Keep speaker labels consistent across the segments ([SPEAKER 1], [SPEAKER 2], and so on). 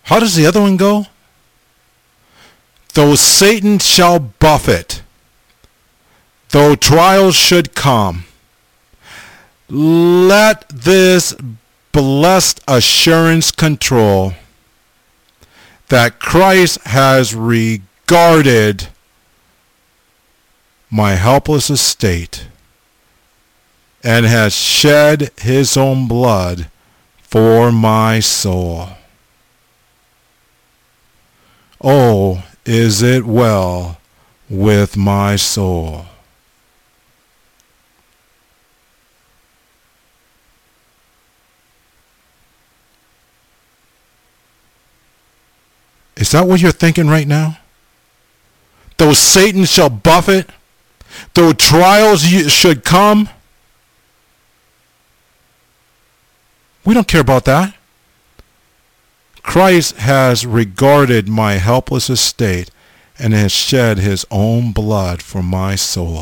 [SPEAKER 1] How does the other one go? Though Satan shall buffet, though trials should come, let this blessed assurance control that Christ has regarded my helpless estate and has shed his own blood for my soul. Oh, is it well with my soul? Is that what you're thinking right now? Though Satan shall buffet, though trials should come, we don't care about that. Christ has regarded my helpless estate and has shed his own blood for my soul.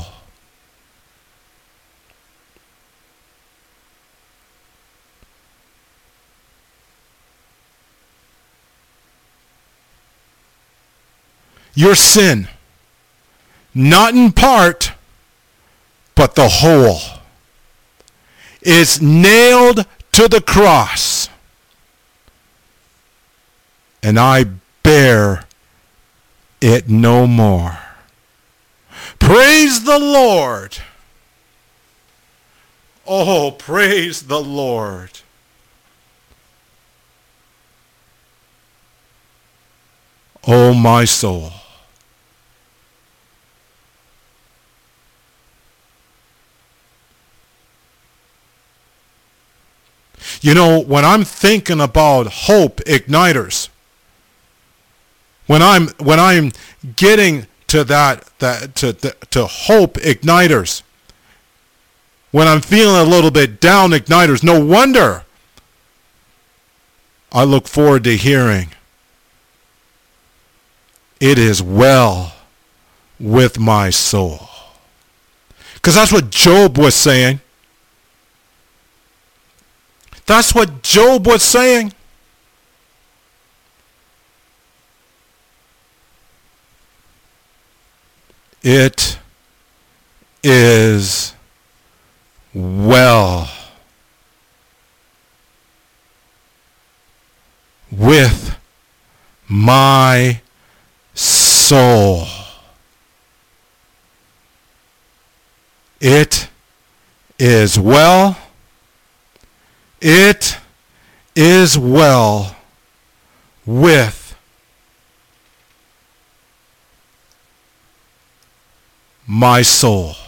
[SPEAKER 1] Your sin, not in part, but the whole, is nailed to the cross, and I bear it no more. Praise the Lord. Oh, praise the Lord. Oh, my soul. You know, when I'm thinking about hope igniters, when I'm getting to to hope igniters, when I'm feeling a little bit down igniters, no wonder I look forward to hearing, it is well with my soul. Because that's what Job was saying. That's what Job was saying. It is well with my soul. It is well. It is well with my soul.